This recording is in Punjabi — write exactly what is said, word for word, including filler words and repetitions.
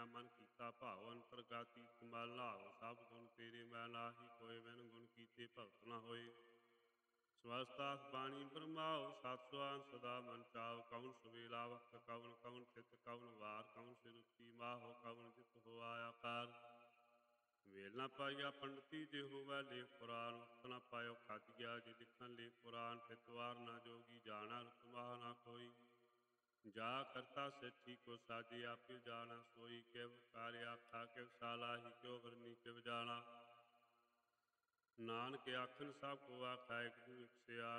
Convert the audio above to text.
ਜਾਣਿਆ ਮਨ ਕੀਤਾ ਭਾਵ ਅੰਤਰਗਾਤੀ ਕਮਲ ਲਾਭ ਸਭ ਗੁਣ ਤੇਰੇ ਮੈਂ ਨਾਹੀ ਕੋਇ ਬਿਨ ਗੁਣ ਕੀਤੇ ਭਗਤ ਨਾ ਹੋਏ ਸਵਸਤਾਸ ਬਾਣੀ ਬ੍ਰਹਮਾਉ ਸਤ ਸੁਆਨ ਸਦਾ ਮਨ ਚਾਉ ਕਉਨ ਸਵੇਲਾ ਵਕਤ ਕਉਨ ਕਉਨ ਚਿਤ ਕਉਨ ਵਾਰ ਕਉਨ ਸਿਰੁਤੀ ਮਾਹੋ ਕਉਨ ਜਿਤ ਹੋਆ ਆਕਾਰ ਵੇਲ ਨਾ ਪਾਈਆ ਪੰਡਤੀ ਜੇ ਹੋਵੈ ਲੇਖ ਪੁਰਾਨ ਵਕਤ ਨਾ ਪਾਇਓ ਖਾਦੀਆ ਜੇ ਲਿਖਣ ਲੇਖ ਪੁਰਾਨ ਫਿਤਵਾਰ ਨਾ ਜੋਗੀ ਜਾਣਾ ਰਤਮਾ ਨਾ ਕੋਈ ਜਾ ਕਰਤਾ ਸੱਚੀ ਕੋ ਸਾਜੇ ਆਪੇ ਜਾਣਾ ਸੋਈ ਕਿਵ ਕਾਰਿ ਆਖਾ ਕਿਵ ਸਾਲਾਹੀ ਕਿਉ ਵਰਨੀ ਕਿਵ ਜਾਣਾ ਨਾਨਕ ਆਖਨ ਸਭ ਕੋ ਆਖਾ ਇਕ ਤੂੰ ਇਕ ਸਿਆ